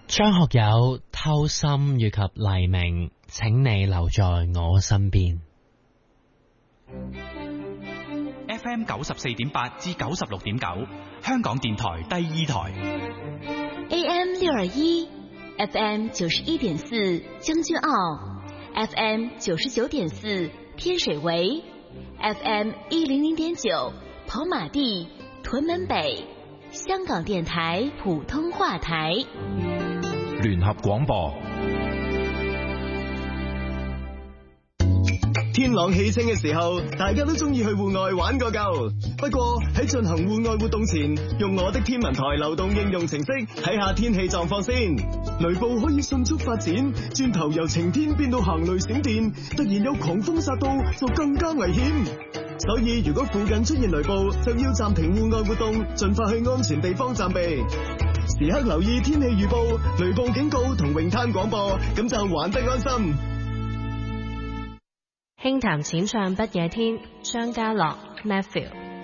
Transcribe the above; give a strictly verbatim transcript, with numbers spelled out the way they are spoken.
張學友偷心以及黎明，請你留在我身邊。 F M 九十四點八至九十六點九，香港電台第二台。 A M 六二一，F M 九十一點四將軍澳，F M 九十九點四天水圍，F M 一零零點九跑馬地、屯門北，香港電台普通話台。 聯合廣播。 天朗氣清嘅時候，大家都中意去戶外玩個夠。不過喺進行戶外活動前，用我的天文台流動應用程式睇下天氣狀況先。雷暴可以迅速發展，轉頭由晴天變到行雷閃電，突然有狂風殺到，就更加危險。所以如果附近出現雷暴，就要暫停戶外活動，盡快去安全地方暫避。時刻留意天氣預報、雷暴警告同泳灘廣播，咁就玩得安心。 輕談淺唱不夜天，張家樂 Matthew。